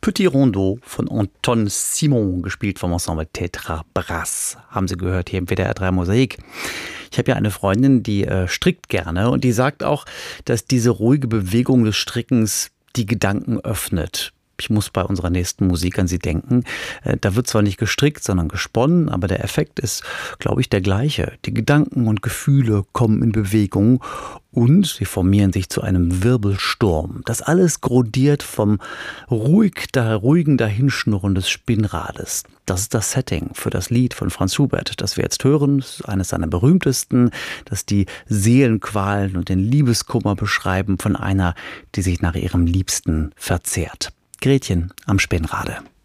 Petit Rondeau von Anton Simon, gespielt vom Ensemble Tetra Brass. Haben Sie gehört hier im WDR 3 Mosaik. Ich habe ja eine Freundin, die strickt gerne und die sagt auch, dass diese ruhige Bewegung des Strickens die Gedanken öffnet. Ich muss bei unserer nächsten Musik an sie denken. Da wird zwar nicht gestrickt, sondern gesponnen, aber der Effekt ist, glaube ich, der gleiche. Die Gedanken und Gefühle kommen in Bewegung und sie formieren sich zu einem Wirbelsturm. Das alles grodiert vom ruhigen Dahinschnurren des Spinnrades. Das ist das Setting für das Lied von Franz Schubert, das wir jetzt hören. Das ist eines seiner berühmtesten, das die Seelenqualen und den Liebeskummer beschreiben von einer, die sich nach ihrem Liebsten verzehrt. Gretchen am Spinnrade.